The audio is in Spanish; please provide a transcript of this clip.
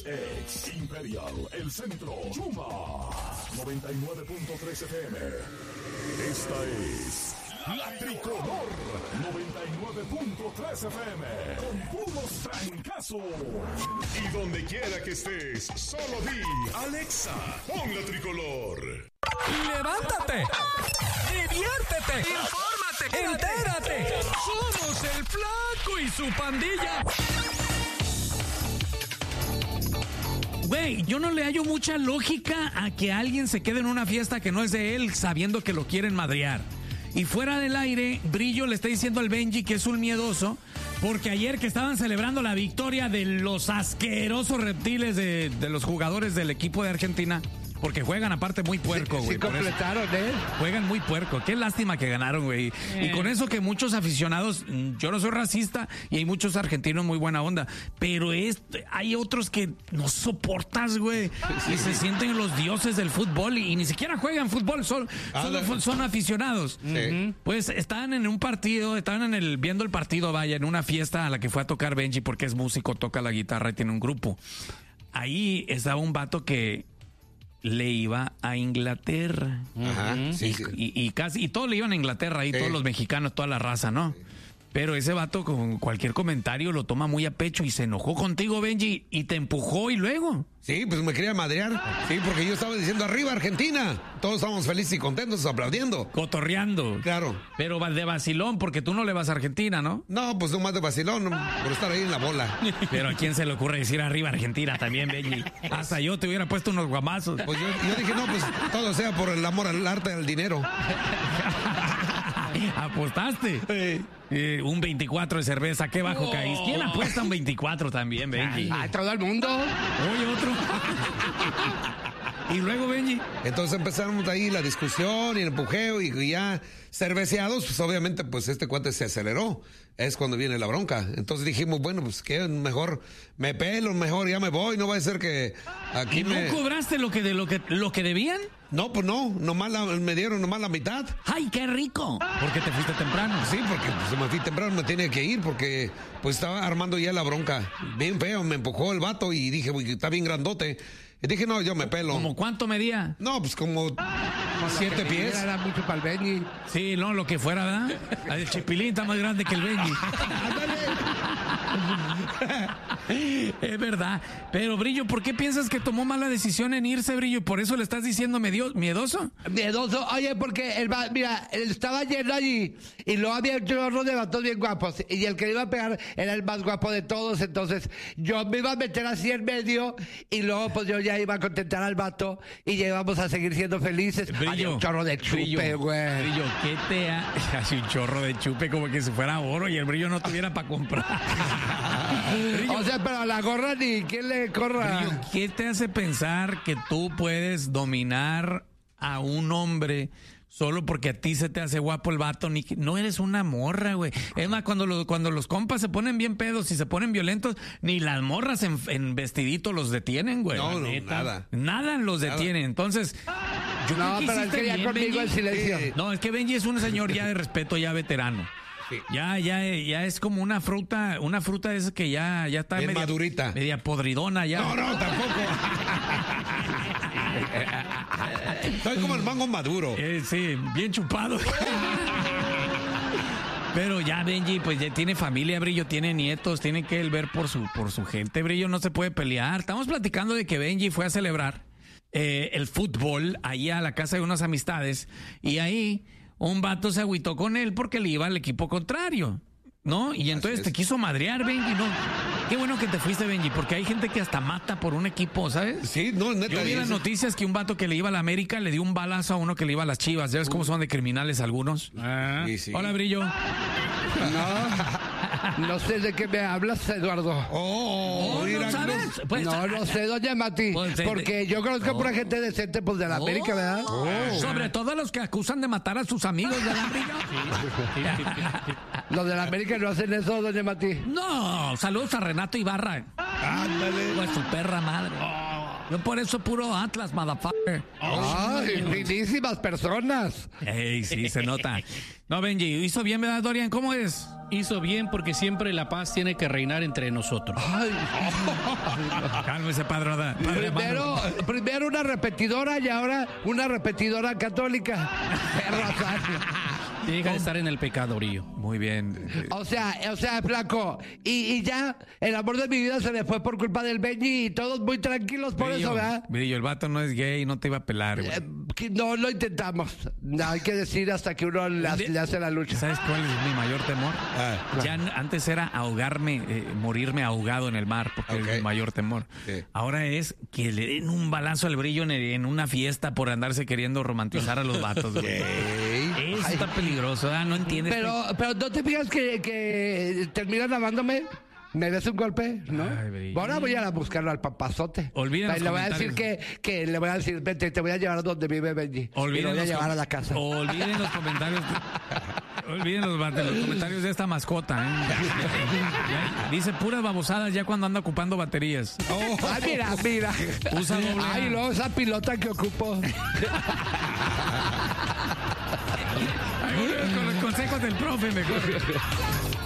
Ex Imperial, El Centro, Chuma, 99.3 FM. Esta es La Tricolor, 99.3 FM, con puros trancazos. Y donde quiera que estés, solo di, Alexa, pon La Tricolor. ¡Levántate! ¡Diviértete! ¡Infórmate! ¡Entérate! ¡Somos el Flaco y su pandilla! Güey, yo no le hallo mucha lógica a que alguien se quede en una fiesta que no es de él sabiendo que lo quieren madrear. Y fuera del aire, Brillo le está diciendo al Benji que es un miedoso porque ayer que estaban celebrando la victoria de los asquerosos reptiles de los jugadores del equipo de Argentina, porque juegan aparte muy puerco, güey. Sí, completaron, Juegan muy puerco. Qué lástima que ganaron, güey. Y con eso que muchos aficionados, yo no soy racista y hay muchos argentinos muy buena onda, pero hay otros que no soportas, güey. Y se sienten los dioses del fútbol y ni siquiera juegan fútbol, son aficionados. Sí. Pues estaban en un partido, viendo el partido, vaya, en una fiesta a la que fue a tocar Benji porque es músico, toca la guitarra y tiene un grupo. Ahí estaba un vato que le iba a Inglaterra. Ajá, sí, sí. Y todos le iban a Inglaterra, ahí todos los mexicanos, toda la raza, ¿no? Pero ese vato con cualquier comentario lo toma muy a pecho y se enojó contigo, Benji, y te empujó y luego. Sí, pues me quería madrear. Sí, porque yo estaba diciendo arriba Argentina. Todos estábamos felices y contentos, aplaudiendo. Cotorreando. Claro. Pero de vacilón, porque tú no le vas a Argentina, ¿no? No, pues no más de vacilón, por estar ahí en la bola. Pero ¿a quién se le ocurre decir arriba Argentina también, Benji? Hasta yo te hubiera puesto unos guamazos. Pues yo dije, no, pues todo sea por el amor al arte y al dinero. ¿Apostaste? Sí. Un 24 de cerveza, qué bajo caís. ¿Quién apuesta un 24 también, Benji? Todo el mundo. Oye, otro. Y luego, Benji. Entonces empezamos ahí la discusión y el empujeo y ya cerveceados, pues obviamente pues este cuate se aceleró. Es cuando viene la bronca. Entonces dijimos, bueno, pues que mejor me pelo, mejor ya me voy, no va a ser que aquí ¿Y no cobraste lo que debían? No, pues no, me dieron nomás la mitad. ¡Ay, qué rico! ¿Por qué te fuiste temprano? Sí, porque pues, me fui temprano, me tenía que ir porque pues estaba armando ya la bronca. Bien feo, me empujó el vato y dije, uy, está bien grandote. Y dije, no, yo me pelo. ¿Cómo cuánto medía? No, pues como 7 pies. Era mucho para el Benji. Sí, no, lo que fuera, ¿verdad? El Chipilín está más grande que el Benji. Es verdad. Pero, Brillo, ¿por qué piensas que tomó mala decisión en irse, Brillo? ¿Por eso le estás diciendo miedoso? Miedoso, oye, porque mira, él estaba lleno allí y luego había un chorro de vatos bien guapos y el que le iba a pegar era el más guapo de todos, entonces yo me iba a meter así en medio y luego pues yo ya iba a contentar al vato y ya íbamos a seguir siendo felices. Brillo, había un chorro de chupe, güey. Brillo, ¿qué te hace un chorro de chupe como que si fuera oro y el Brillo no tuviera para comprar? Brillo, o sea, pero a la gorra ni quién le corra. Brillo, ¿qué te hace pensar que tú puedes dominar a un hombre solo porque a ti se te hace guapo el vato? No eres una morra, güey. Es más, cuando los compas se ponen bien pedos y se ponen violentos, ni las morras en vestidito los detienen, güey. No, nada. Nada los detienen. Entonces, yo no, creo que pero él quería bien, conmigo Benji. en silencio. No, es que Benji es un señor ya de respeto, ya veterano. Sí. Ya es como una fruta esa que ya está bien madurita. Media podridona ya. No, tampoco. Soy como el mango maduro. Sí, bien chupado. Pero ya Benji, pues ya tiene familia, Brillo, tiene nietos, tiene que él ver por su gente, Brillo, no se puede pelear. Estamos platicando de que Benji fue a celebrar el fútbol ahí a la casa de unas amistades y ahí un vato se agüitó con él porque le iba al equipo contrario, ¿no? Y entonces te quiso madrear, Benji, ¿no? Qué bueno que te fuiste, Benji, porque hay gente que hasta mata por un equipo, ¿sabes? Sí, no, neta. Yo vi las noticias que un vato que le iba a la América le dio un balazo a uno que le iba a las Chivas. ¿Ya ves cómo son de criminales algunos? Sí. Hola, Brillo. No sé de qué me hablas, Eduardo. ¿No sabes? Pues, no sé, doña Mati. Pues, porque yo conozco pura gente decente, pues, de la América, ¿verdad? Sobre todo los que acusan de matar a sus amigos de la Brillo. Los de la América no hacen eso, doña Mati. No, saludos a Renato Ibarra. Ándale. Pues su perra madre. Yo por eso puro Atlas, motherfucker. Ay, finísimas personas. Ey, sí, se nota. No, Benji, hizo bien, ¿verdad, Dorian? ¿Cómo es? Hizo bien porque siempre la paz tiene que reinar entre nosotros. Cálmese, padre. Primero una repetidora y ahora una repetidora católica. Deja de estar en el pecado, Brillo. Muy bien. O sea, flaco. Y ya el amor de mi vida se me fue por culpa del Benji y todos muy tranquilos por eso, ¿verdad? Brillo, el vato no es gay, no te iba a pelar, güey. No lo intentamos. No, hay que decir hasta que uno le hace la lucha. ¿Sabes cuál es mi mayor temor? Ya antes era ahogarme, morirme ahogado en el mar, porque es mi mayor temor. Sí. Ahora es que le den un balazo al Brillo en una fiesta por andarse queriendo romantizar a los vatos, güey. Eso está peligroso, ¿verdad? No entiendes. Pero no te fijas que terminas lavándome. ¿Me des un golpe? ¿No? Ay, Ahora voy a buscarlo al papazote. Olviden los le voy a decir comentarios. que le voy a decir, vete, te voy a llevar a donde vive Benji. Olviden y lo voy a los llevar a la casa. Olviden los comentarios. Olviden los comentarios de esta mascota. Dice puras babosadas ya cuando anda ocupando baterías. Ay, mira. Usa doble A. Ay, luego esa pilota que ocupo. Con los consejos del profe mejor.